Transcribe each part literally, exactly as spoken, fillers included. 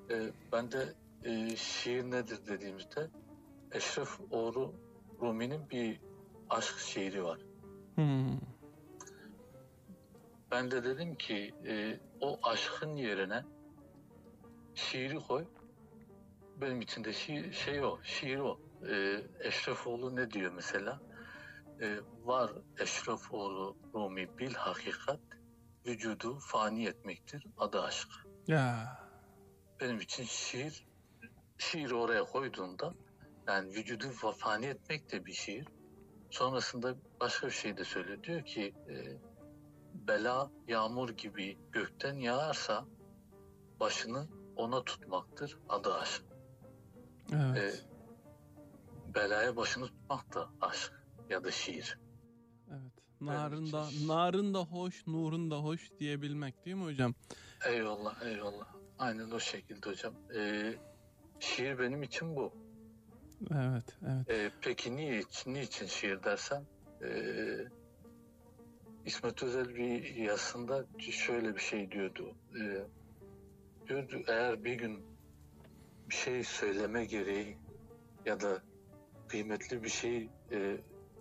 e, ben de e, şiir nedir dediğimizde Eşrefoğlu Rumi'nin bir aşk şiiri var. Hmm. Ben de dedim ki e, o aşkın yerine şiiri koy. Benim için de şiir, şey o, şiir o. E, Eşrefoğlu ne diyor mesela? E, var Eşrefoğlu Rumi bil hakikat, vücudu fani etmektir, adı aşk. Ya. Benim için şiir, şiiri oraya koyduğunda, yani vücudu fani etmek de bir şiir. Sonrasında başka bir şey de söylüyor. Diyor ki e, bela yağmur gibi gökten yağarsa başını ona tutmaktır, adı aşk. Evet. E, belaya başını tutmak da aşk ya da şiir. Evet. Narın da, narın da hoş, nurun da hoş diyebilmek değil mi hocam? Eyvallah, eyvallah. Aynen o şekilde hocam. E, şiir benim için bu. Evet, evet. E, peki niye, niçin şiir dersen? E, İsmet Özel bir yazısında şöyle bir şey diyordu. E, diyordu eğer bir gün bir şey söyleme gereği ya da kıymetli bir şey e,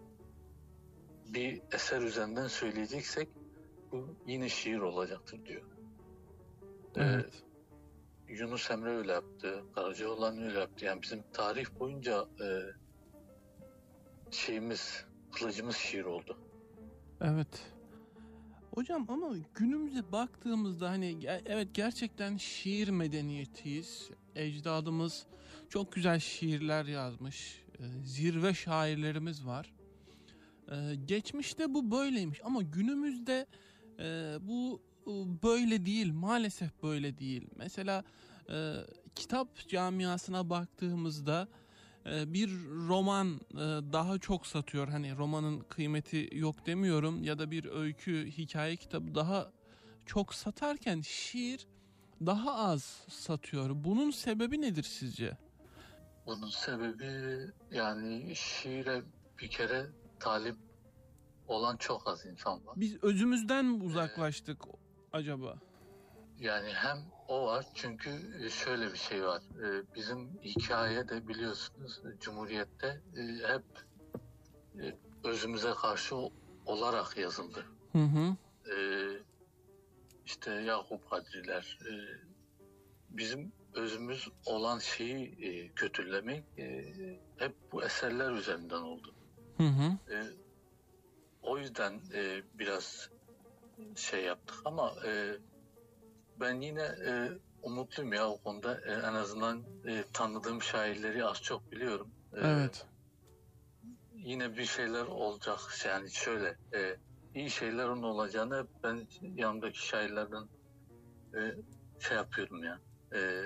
bir eser üzerinden söyleyeceksek bu yine şiir olacaktır diyor. Evet. Ee, Yunus Emre öyle yaptı, Karacaoğlan öyle yaptı. Yani bizim tarih boyunca e, şeyimiz, kılıcımız şiir oldu. Evet. Hocam ama günümüze baktığımızda hani evet gerçekten şiir medeniyetiyiz. Ecdadımız çok güzel şiirler yazmış. Zirve şairlerimiz var. Geçmişte bu böyleymiş ama günümüzde bu böyle değil, maalesef böyle değil. Mesela kitap camiasına baktığımızda bir roman daha çok satıyor. Hani romanın kıymeti yok demiyorum ya da bir öykü, hikaye kitabı daha çok satarken şiir daha az satıyor. Bunun sebebi nedir sizce? Bunun sebebi yani şiire bir kere talip olan çok az insan var. Biz özümüzden mi uzaklaştık ee, acaba? Yani hem o var çünkü şöyle bir şey var. Bizim hikaye de biliyorsunuz Cumhuriyet'te hep özümüze karşı olarak yazıldı. Hı hı. İşte Yakup Kadriler bizim özümüz olan şeyi kötülemek hep bu eserler üzerinden oldu. Hı hı. O yüzden biraz şey yaptık ama ben yine e, umutluyum ya o konuda. E, en azından e, tanıdığım şairleri az çok biliyorum. E, evet. Yine bir şeyler olacak. Yani şöyle e, iyi şeylerin olacağını ben yanımdaki şairlerden e, şey yapıyorum ya. E,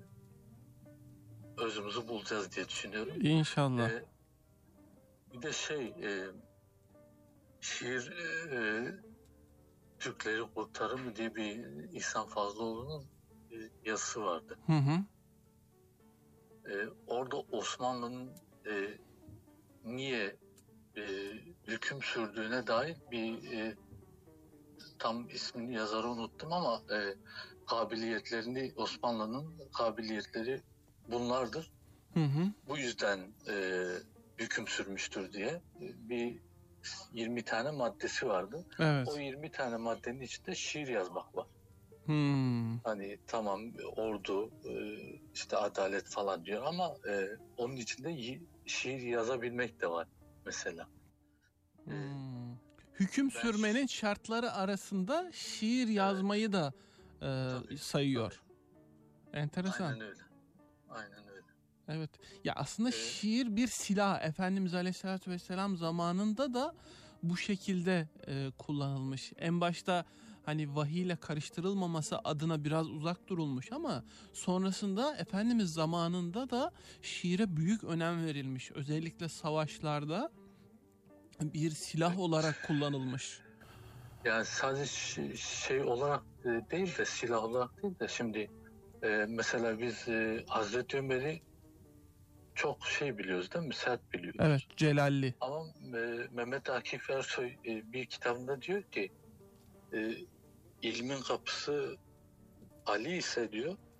özümüzü bulacağız diye düşünüyorum. İnşallah. E, bir de şey e, şiir e, Türkleri kurtarır mı diye bir İhsan Fazlıoğlu'nun yazısı vardı. Hı hı. Ee, orada Osmanlı'nın e, niye e, hüküm sürdüğüne dair bir e, tam ismini yazarı unuttum ama e, kabiliyetlerini Osmanlı'nın kabiliyetleri bunlardır. Hı hı. Bu yüzden e, hüküm sürmüştür diye e, bir yirmi tane maddesi vardı. Evet. O yirmi tane maddenin içinde şiir yazmak var. Hmm. Hani tamam ordu işte adalet falan diyor ama e, onun içinde şiir yazabilmek de var mesela. Hmm. Hüküm ben sürmenin şi- şartları arasında şiir yazmayı evet. da e, tabii, sayıyor. Tabii. Enteresan. Aynen öyle. Aynen öyle. Evet. Ya aslında evet. şiir bir silah. Efendimiz Aleyhisselatü Vesselam zamanında da bu şekilde e, kullanılmış. En başta hani vahiyle karıştırılmaması adına biraz uzak durulmuş ama sonrasında Efendimiz zamanında da şiire büyük önem verilmiş. Özellikle savaşlarda bir silah olarak kullanılmış. Yani sadece şey olarak değil de silah olarak değil de şimdi e, mesela biz e, Hazreti Ömer'i çok şey biliyoruz değil mi? Sert biliyoruz. Evet, celalli. Ama e, Mehmet Akif Ersoy e, bir kitabında diyor ki e, ilmin kapısı Ali ise diyor